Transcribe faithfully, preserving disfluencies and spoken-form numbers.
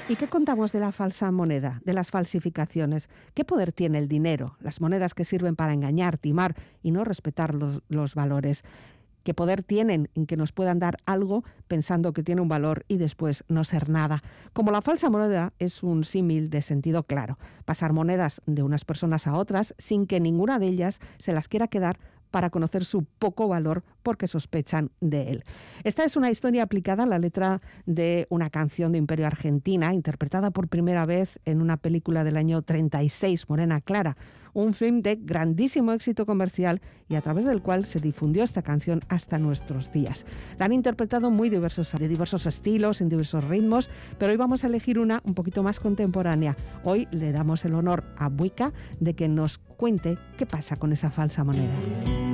¿Y qué contamos de la falsa moneda, de las falsificaciones? ¿Qué poder tiene el dinero, las monedas que sirven para engañar, timar y no respetar los, los valores? ¿Qué poder tienen en que nos puedan dar algo pensando que tiene un valor y después no ser nada? Como la falsa moneda es un símil de sentido claro, pasar monedas de unas personas a otras sin que ninguna de ellas se las quiera quedar para conocer su poco valor porque sospechan de él. Esta es una historia aplicada a la letra de una canción de Imperio Argentina, interpretada por primera vez en una película del año treinta y seis, Morena Clara, un film de grandísimo éxito comercial y a través del cual se difundió esta canción hasta nuestros días. La han interpretado muy diversos, de diversos estilos, en diversos ritmos, pero hoy vamos a elegir una un poquito más contemporánea. Hoy le damos el honor a Buika de que nos cuente qué pasa con esa falsa moneda.